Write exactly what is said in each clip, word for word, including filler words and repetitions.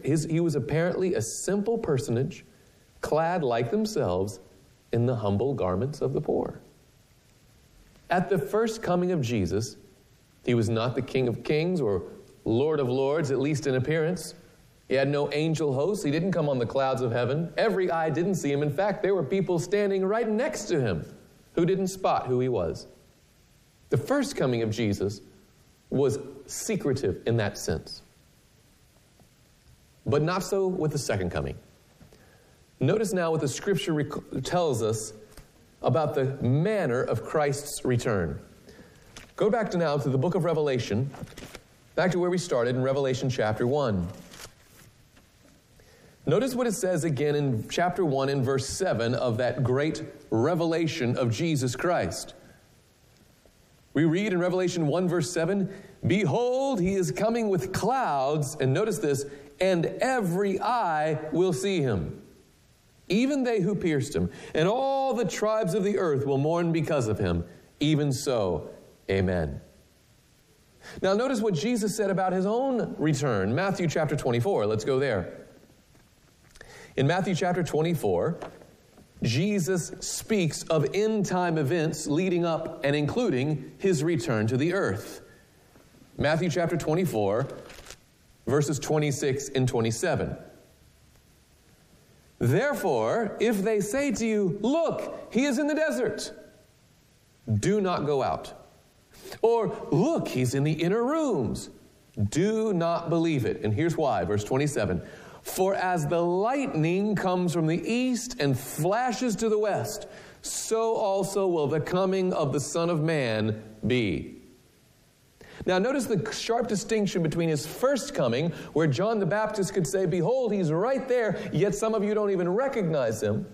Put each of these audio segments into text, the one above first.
his, he was apparently a simple personage, clad like themselves in the humble garments of the poor. At the first coming of Jesus, he was not the King of Kings or Lord of Lords, at least in appearance. He had no angel hosts. He didn't come on the clouds of heaven. Every eye didn't see him. In fact, there were people standing right next to him who didn't spot who he was. The first coming of Jesus was secretive in that sense. But not so with the second coming. Notice now what the scripture rec- tells us about the manner of Christ's return. Go back to now to the book of Revelation, back to where we started in Revelation chapter one. Notice what it says again in chapter one in verse seven of that great revelation of Jesus Christ. We read in Revelation one verse seven, "Behold, he is coming with clouds," and notice this, "and every eye will see him, even they who pierced him, and all the tribes of the earth will mourn because of him. Even so, amen." Now notice what Jesus said about his own return. Matthew chapter twenty-four. Let's go there. In Matthew chapter twenty-four, Jesus speaks of end-time events leading up and including his return to the earth. Matthew chapter twenty-four, verses twenty-six and twenty-seven. "Therefore, if they say to you, 'Look, he is in the desert,' do not go out. Or, 'Look, he's in the inner rooms,' do not believe it." And here's why, verse twenty-seven. "For as the lightning comes from the east and flashes to the west, so also will the coming of the Son of Man be." Now notice the sharp distinction between his first coming, where John the Baptist could say, "Behold, he's right there," yet some of you don't even recognize him,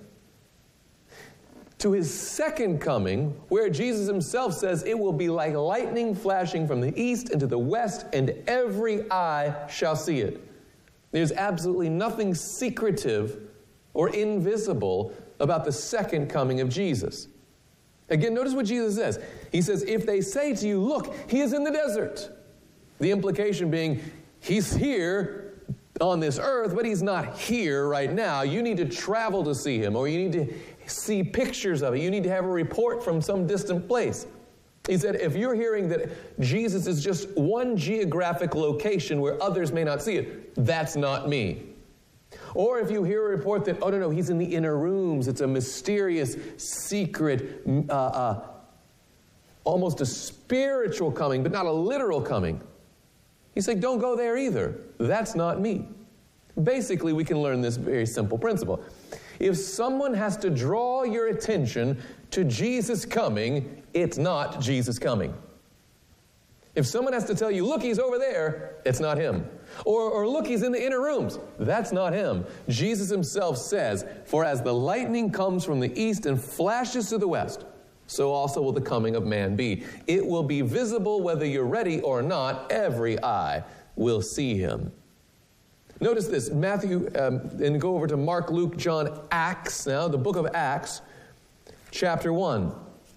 to his second coming, where Jesus himself says it will be like lightning flashing from the east and to the west, and every eye shall see it. There's absolutely nothing secretive or invisible about the second coming of Jesus. Again, notice what Jesus says. He says, if they say to you, "Look, he is in the desert," the implication being, he's here on this earth, but he's not here right now. You need to travel to see him, or you need to see pictures of it. You need to have a report from some distant place. He said, if you're hearing that Jesus is just one geographic location where others may not see it, that's not me. Or if you hear a report that, oh, no, no, he's in the inner rooms, it's a mysterious, secret, uh, uh, almost a spiritual coming, but not a literal coming. He's like, don't go there either. That's not me. Basically, we can learn this very simple principle. If someone has to draw your attention to Jesus coming, it's not Jesus coming. If someone has to tell you, look, he's over there, it's not him. Or, or look, he's in the inner rooms, that's not him. Jesus himself says, for as the lightning comes from the east and flashes to the west, so also will the coming of man be. It will be visible whether you're ready or not. Every eye will see him. Notice this, Matthew, um, and go over to Mark, Luke, John, Acts now, the book of Acts, chapter one.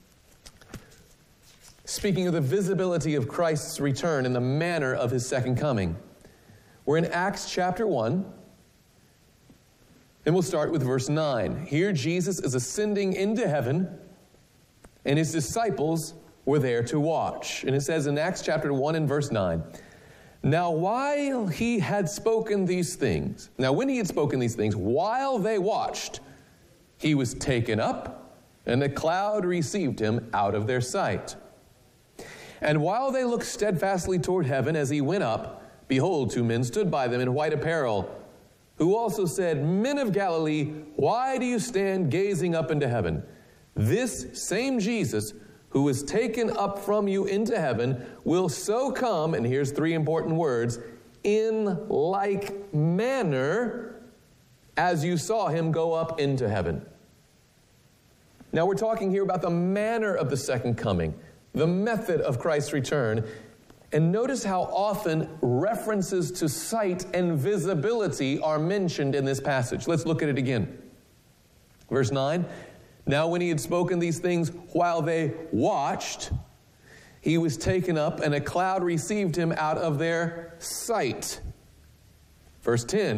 Speaking of the visibility of Christ's return and the manner of his second coming. We're in Acts chapter one, and we'll start with verse nine. Here Jesus is ascending into heaven, and his disciples were there to watch. And it says in Acts chapter one and verse nine, now while he had spoken these things, now when he had spoken these things, while they watched, he was taken up, and the cloud received him out of their sight. And while they looked steadfastly toward heaven as he went up, behold, two men stood by them in white apparel, who also said, Men of Galilee, why do you stand gazing up into heaven? This same Jesus, who was taken up from you into heaven, will so come, and here's three important words, in like manner as you saw him go up into heaven. Now we're talking here about the manner of the second coming, the method of Christ's return. And notice how often references to sight and visibility are mentioned in this passage. Let's look at it again. Verse nine, now when he had spoken these things while they watched, he was taken up, and a cloud received him out of their sight. Verse ten,